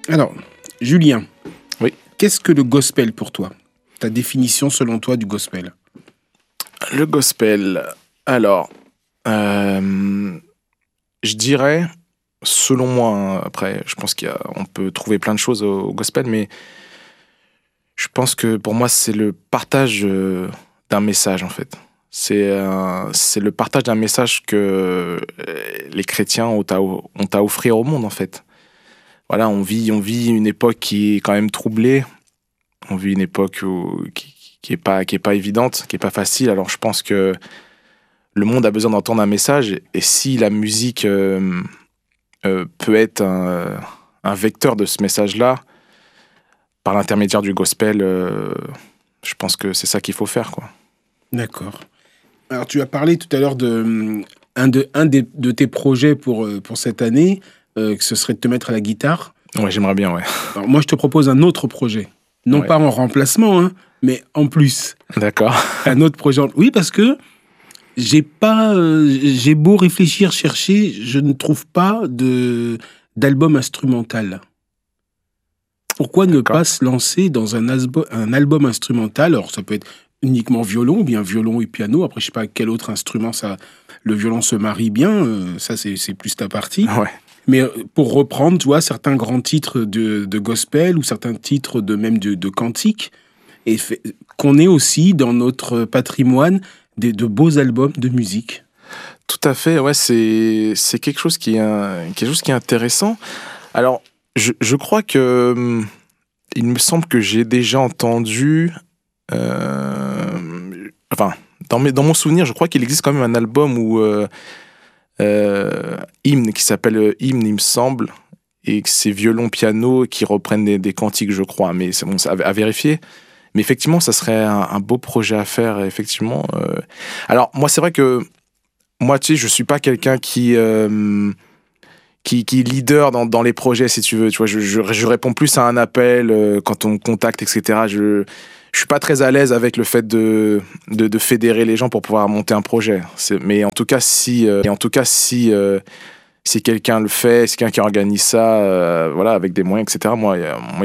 Alors, Julien, Oui. qu'est-ce que le gospel pour toi? Ta définition selon toi du gospel? Le gospel. Alors, je dirais, selon moi, hein, après, je pense qu'on peut trouver plein de choses au gospel, mais je pense que pour moi, c'est le partage d'un message, en fait. C'est le partage d'un message que les chrétiens ont à offrir au monde, en fait. Voilà, on vit une époque qui est quand même troublée. On vit une époque qui est pas évidente, qui est pas facile. Alors, je pense que le monde a besoin d'entendre un message. Et si la musique peut être un vecteur de ce message-là, par l'intermédiaire du gospel, je pense que c'est ça qu'il faut faire, quoi. D'accord. Alors, tu as parlé tout à l'heure de tes projets pour cette année, que ce serait de te mettre à la guitare. Ouais, j'aimerais bien, ouais. Alors, moi, je te propose un autre projet. Non Ouais. pas en remplacement, hein, mais en plus. D'accord. Un autre projet. Oui, parce que j'ai beau réfléchir, chercher, je ne trouve pas d'album instrumental. Pourquoi ne D'accord. pas se lancer dans un album instrumental? Alors, ça peut être uniquement violon, ou bien violon et piano. Après, je sais pas quel autre instrument le violon se marie bien. Ça, c'est plus ta partie. Ouais. Mais pour reprendre, tu vois, certains grands titres de gospel ou certains titres même de cantique, et qu'on ait aussi dans notre patrimoine de beaux albums de musique. Tout à fait, ouais, c'est quelque chose quelque chose qui est intéressant. Alors, je crois que il me semble que j'ai déjà entendu, enfin, dans mon souvenir, je crois qu'il existe quand même un album hymne qui s'appelle Hymne, il me semble, et que c'est violon, piano qui reprennent des cantiques, je crois, mais c'est bon, à vérifier. Mais effectivement, ça serait un beau projet à faire, effectivement. Alors, moi, c'est vrai que moi, tu sais, je suis pas quelqu'un qui est leader dans les projets, si tu veux. Tu vois, je réponds plus à un appel quand on me contacte, etc. Je suis pas très à l'aise avec le fait de fédérer les gens pour pouvoir monter un projet. Mais en tout cas, si quelqu'un le fait, si quelqu'un qui organise ça, voilà, avec des moyens, etc. Moi,